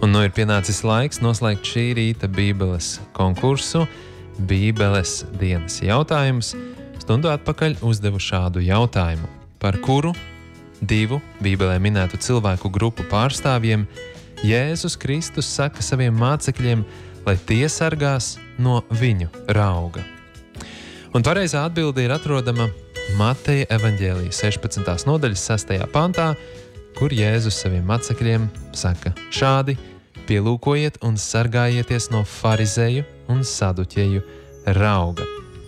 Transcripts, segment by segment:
Un nu ir pienācis laiks noslēgt šī rīta Bībeles konkursu. Bībeles dienas jautājums. Stundu atpakaļ uzdevu šādu jautājumu. Par kuru divu Bībelē minētu cilvēku grupu pārstāvjiem Jēzus Kristus saka saviem mācekļiem, lai tie sargās no viņu rauga? Un pareizā atbilde ir atrodama Mateja evaņģēlija 16. nodaļas 6. pantā, kur Jēzus saviem mācekļiem saka šādi: pielūkojiet un sargājieties no farizeju un saduķeju rauga.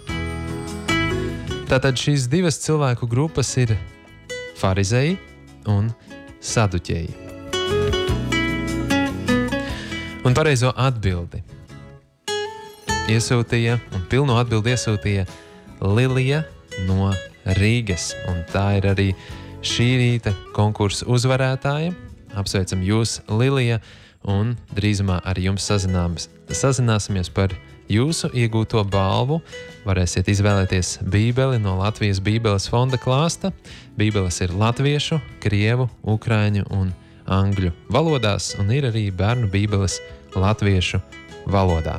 Tātad šīs divas cilvēku grupas ir farizeji un saduķeji. Un pareizo atbildi iesūtīja, un pilno atbildi iesūtīja Lilija no Rīgas. Un tā ir arī šī rīta konkursa uzvarētāja. Apsveicam jūs, Lilija, un drīzumā ar jums sazināsimies par jūsu iegūto balvu. Varēsiet izvēlēties Bībeli no Latvijas Bībeles fonda klāsta. Bībeles ir latviešu, krievu, ukraiņu un angļu valodās, un ir arī bērnu Bībeles latviešu valodā.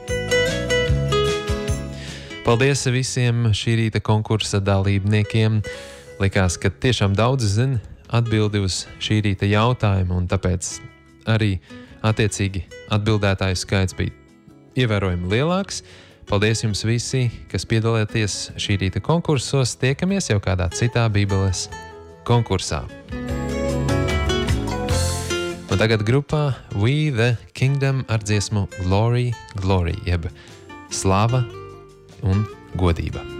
Paldies visiem šī rīta konkursa dalībniekiem. Likās, ka tiešām daudz zina atbildi uz šī rīta jautājumu, un tāpēc arī attiecīgi atbildētāju skaits bija ievērojami lielāks. Paldies jums visi, kas piedalieties šī rīta konkursos. Tiekamies jau kādā citā Bībeles konkursā. Un tagad grupā We the Kingdom ar dziesmu Glory, Glory, jeb slava un godība.